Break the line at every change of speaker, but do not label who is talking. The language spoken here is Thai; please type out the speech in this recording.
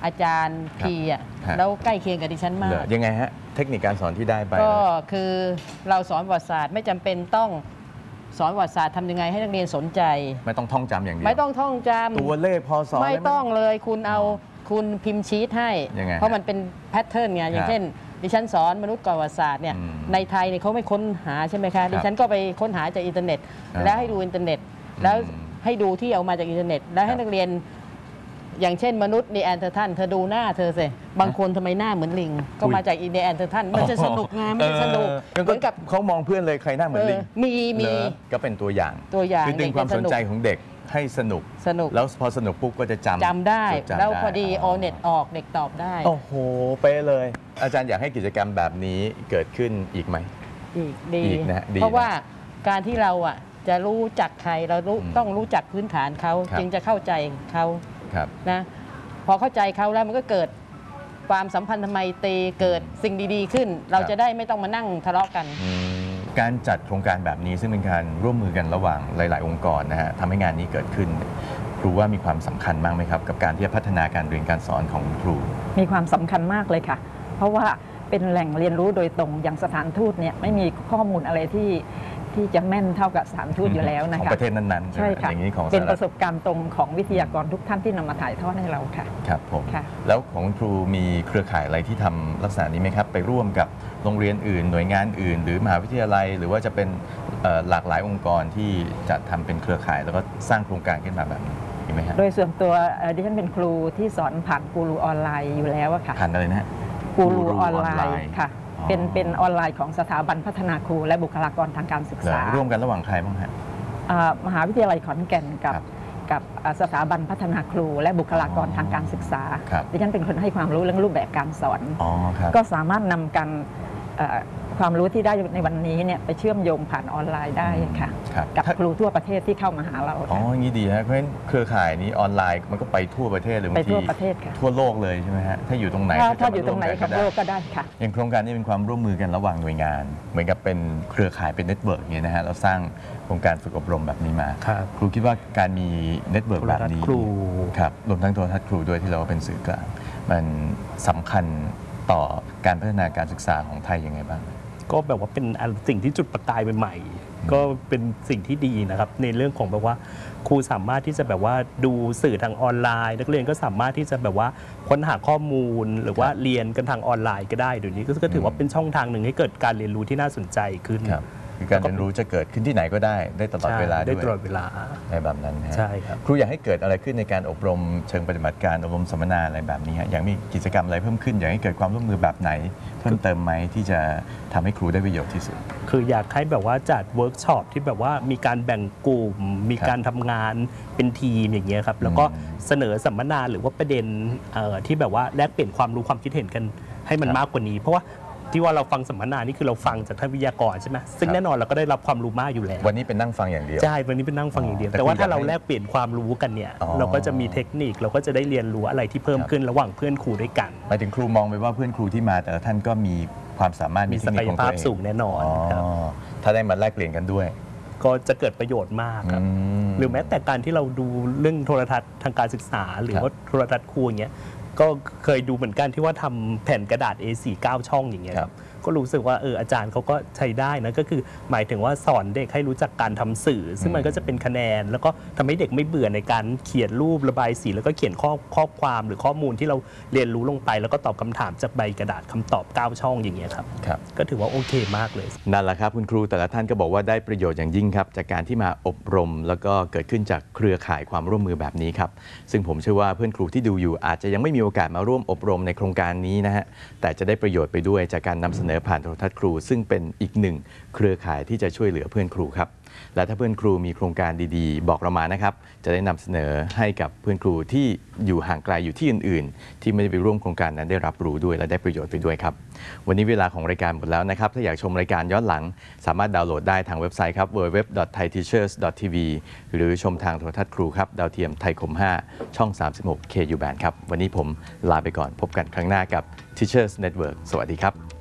อาจารย์พีอ่ะแล้วใกล้เคียงกับดิฉันมาก
ยังไงฮะเทคนิคการสอนที่ได้ไป
ก็คือเราสอนประวัติศาสตร์ไม่จำเป็นต้องสอนประวัติศาสตร์ทำยังไงให้นักเรียนสนใจ
ไม่ต้องท่องจำอย่างเดียว
ไม่ต้องท่องจำ
ตัวเลขพอสอน
ไม่ต้องเลยคุณพิมพ์ชีตให้เพราะมันเป็นแพทเทิร์นไงอย่างเช่นดิฉันสอนมนุษย์ประวัติศาสตร์เนี่ยในไทยเนี่ยเขาไม่ค้นหาใช่ไหมคะดิฉันก็ไปค้นหาจากอินเทอร์เน็ตแล้วให้ดูอินเทอร์เน็ตแล้วให้ดูที่เอามาจากอินเทอร์เน็ตแล้วให้นักเรียนอย่างเช่นมนุษย์นีแอนเดอร์ทันเธอดูหน้าเธอสิบางคนทำไมหน้าเหมือนลิงก็มาจากนีแอนเดอร์ทันมันจะสนุกไงมันจะสนุก
เหมือนกับเขามองเพื่อนเลยใครหน้าเหมือนลิง
มี
ก็เป็นตัวอย่างคือดึงความสนใจของเด็กให้สนุกแล้วพอสนุกปุ๊บก็จะจำ
ได้แล้วพอดีโอเน็ตออกเด็กตอบได้
โอ้โหเป๊ะเลยอาจารย์อยากให้กิจกรรมแบบนี้เกิดขึ้นอีกไหม
อีกดีเพราะว่าการที่เราอ่ะจะรู้จักใครเราต้องรู้จักพื้นฐานเขาจึงจะเข้าใจเขานะพอเข้าใจเขาแล้วมันก็เกิดความสัมพันธ์ไมตรีเกิดสิ่งดีๆขึ้นเราจะได้ไม่ต้องมานั่งทะเลาะกัน
การจัดโครงการแบบนี้ซึ่งเป็นการร่วมมือกันระหว่างหลายๆองค์กรนะฮะทำให้งานนี้เกิดขึ้นครูว่ามีความสำคัญมากไหมครับกับการที่จะพัฒนาการเรียนการสอนของครู
มีความสำคัญมากเลยค่ะเพราะว่าเป็นแหล่งเรียนรู้โดยตรงอย่างสถานทูตเนี่ยไม่มีข้อมูลอะไรที่จะแม่นเท่ากับสถานทูตอยู่แล้วนะคะ
ของประเทศนั้นๆ
ใช่ค่ะเป็นประสบการณ์ตรงของวิทยากรทุกท่านที่นำมาถ่ายทอดให้เราค่ะ
ครับผมแล้วของครูมีเครือข่ายอะไรที่ทำลักษณะนี้ไหมครับไปร่วมกับโรงเรียนอื่นหน่วยงานอื่นหรือมหาวิทยาลัยหรือว่าจะเป็นหลากหลายองค์กรที่จะทำเป็นเครือข่ายแล้วก็สร้างโครงการขึ้นมาแบบนี้ไหมครับ
โดยส่วนตัวดิฉันเป็นครูที่สอนผ่านกูรูออนไลน์อยู่แล้วค่ะ
ผ่านอะไรนะ
กูรูออนไลน์ค่ะเป็นออนไลน์ของสถาบันพัฒนาครูและบุคลากรทางการศึกษา
ร่วมกันระหว่างใครบ้างฮะ
มหาวิทยาลัยขอนแก่นกับสถาบันพัฒนาครูและบุคลากรทางการศึกษาดิฉันเป็นคนให้ความรู้เรื่องรูปแบบการสอนก็สามารถนำกันความรู้ที่ได้ในวันนี้เนี่ยไปเชื่อมโยงผ่านออนไลน์ได้ค่ะกับครูทั่วประเทศที่เข้ามาหาเรา
อ๋ออย่างนี้ดีนะเพราะฉะนั้นเครือข่ายนี้ออนไลน์มันก็ไปทั่วประเทศหรือบางทีทั่วโลกเลยใช่ไหมฮะถ้าอยู่ตรงไหน
ถ้าอยู่ตรงไหนของโลกก็ได้ค่ะ
อย่างโครงการนี้เป็นความร่วมมือกันระหว่างหน่วยงานเหมือนกับเป็นเครือข่ายเป็นเน็ตเวิร์กเนี่ยนะฮะเราสร้างโครงการฝึกอบรมแบบนี้มาครูคิดว่าการมีเน็ตเวิร์กแบบนี้ครับรวมทั้งโทรทัศน์ครูด้วยที่เราเป็นสื่อกลางมันสำคัญต่อการพัฒนาการศึกษาของไทยยังไงบ้าง
ก็แบบว่าเป็นสิ่งที่จุดประกายใหม่ๆก็เป็นสิ่งที่ดีนะครับในเรื่องของแบบว่าครูสามารถที่จะแบบว่าดูสื่อทางออนไลน์นักเรียนก็สามารถที่จะแบบว่าค้นหาข้อมูลหรือว่าเรียนกันทางออนไลน์ก็ได้เดี๋ยวนี้ก็ถือว่าเป็นช่องทางหนึ่งให้เกิดการเรียนรู้ที่น่าสนใจขึ้น
คือการเรียนรู้จะเกิดขึ้นที่ไหนก็ได้ตลอดเวลาด้วย
ได้ตลอดเวลา
ในแบบนั้น
ใช่ครับ
ครูอยากให้เกิดอะไรขึ้นในการอบรมเชิงปฏิบัติการอบรมสัมมนาอะไรแบบนี้ฮะอยากมีกิจกรรมอะไรเพิ่มขึ้นอยากให้เกิดความร่วมมือแบบไหนเพิ่มเติมไหมที่จะทำให้ครูได้ประโยชน์ที่สุด
คืออยากให้แบบว่าจัดเวิร์กช็อปที่แบบว่ามีการแบ่งกลุ่มมีการทำงานเป็นทีมอย่างเงี้ยครับแล้วก็เสนอสัมมนาหรือว่าประเด็นที่แบบว่าแลกเปลี่ยนความรู้ความคิดเห็นกันให้มันมากกว่านี้เพราะว่าที่ว่าเราฟังสัมมนานี่คือเราฟังจากท่านวิทยากรใช่ไหมซึ่งแน่นอนเราก็ได้รับความรู้มากอยู่แล้ว
วันนี้เป็นนั่งฟังอย่างเดียว
ใช่วันนี้เป็นนั่งฟังอย่างเดียวแต่ว่าถ้าเราแลกเปลี่ยนความรู้กันเนี่ยเราก็จะมีเทคนิคเราก็จะได้เรียนรู้อะไรที่เพิ่มขึ้นระหว่างเพื่อนครูด้วยกัน
หมายถึงครูมองไปว่าเพื่อนครูที่มาแต่ละท่านก็มีความสามารถ
มีศักยภาพสูงแน่นอน
ถ้าได้มาแลกเปลี่ยนกันด้วย
ก็จะเกิดประโยชน์มากครับหรือแม้แต่การที่เราดูเรื่องโทรทัศน์ทางการศึกษาหรือว่าโทรทัศน์ครูอย่างเงี้ยก็เคยดูเหมือนกันที่ว่าทำแผ่นกระดาษ A4 9 ช่องอย่างเงี้ยก็รู้สึกว่าอาจารย์เขาก็ใช้ได้นะก็คือหมายถึงว่าสอนเด็กให้รู้จักการทำสื่อซึ่งมันก็จะเป็นคะแนนแล้วก็ทำให้เด็กไม่เบื่อในการเขียนรูประบายสีแล้วก็เขียนข้อความหรือข้อมูลที่เราเรียนรู้ลงไปแล้วก็ตอบคำถามจากใบกระดาษคำตอบ9ช่องอย่างเงี้ยครับก็ถือว่าโอเคมากเลย
นั่นแหละครับคุณครูแต่ละท่านก็บอกว่าได้ประโยชน์อย่างยิ่งครับจากการที่มาอบรมแล้วก็เกิดขึ้นจากเครือข่ายความร่วมมือแบบนี้ครับซึ่งผมเชื่อว่าเพื่อนครูที่ดูอยู่อาจจะยังไม่มีโอกาสมาร่วมอบรมในโครงการนี้นะฮะแต่จะได้ประโยชน์ไปด้วยจากการนำเสนอผ่านโทรทัศน์ครูซึ่งเป็นอีกหนึ่งเครือข่ายที่จะช่วยเหลือเพื่อนครูครับและถ้าเพื่อนครูมีโครงการดีๆบอกเรามานะครับจะได้นำเสนอให้กับเพื่อนครูที่อยู่ห่างไกลอยู่ที่อื่นๆที่ไม่ได้ไปร่วมโครงการนั้นได้รับรู้ด้วยและได้ประโยชน์ไปด้วยครับวันนี้เวลาของรายการหมดแล้วนะครับถ้าอยากชมรายการย้อนหลังสามารถดาวน์โหลดได้ทางเว็บไซต์ครับ www.thaiteachers.tv หรือชมทางโทรทัศน์ครูครับดาวเทียมไทยคม 5 ช่อง 36 KU Band ครับวันนี้ผมลาไปก่อนพบกันครั้งหน้ากับ Teachers Network สวัสดีครับ